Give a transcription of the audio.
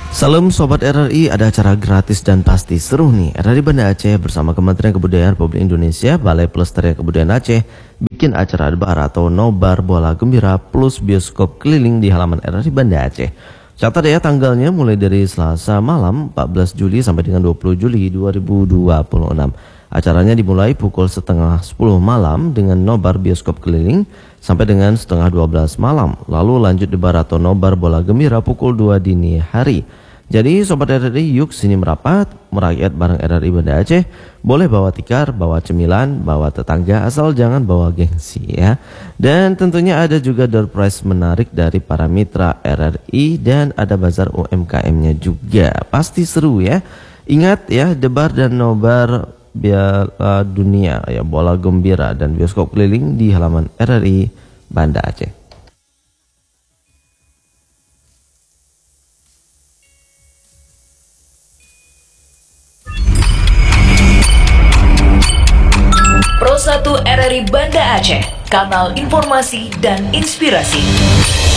Salam Sobat RRI, ada acara gratis dan pasti seru nih. RRI Banda Aceh bersama Kementerian Kebudayaan Republik Indonesia, Balai Pelestarian Kebudayaan Aceh bikin acara Debar atau Nobar Bola Gembira plus bioskop keliling di halaman RRI Banda Aceh. Catat ya tanggalnya mulai dari Selasa malam 14 Juli sampai dengan 20 Juli 2026. Acaranya dimulai pukul setengah 10 malam dengan nobar bioskop keliling sampai dengan setengah 12 malam. Lalu lanjut debar atau nobar bola gembira pukul 2 dini hari. Jadi Sobat RRI yuk sini merapat, merakyat bareng RRI Banda Aceh. Boleh bawa tikar, bawa cemilan, bawa tetangga, asal jangan bawa gengsi ya. Dan tentunya ada juga door prize menarik dari para mitra RRI dan ada bazar UMKM-nya juga. Pasti seru ya. Ingat ya, debar dan nobar Piala Dunia ya, bola gembira dan bioskop keliling di halaman RRI Banda Aceh. Pro 1 RRI Banda Aceh, kanal informasi dan inspirasi.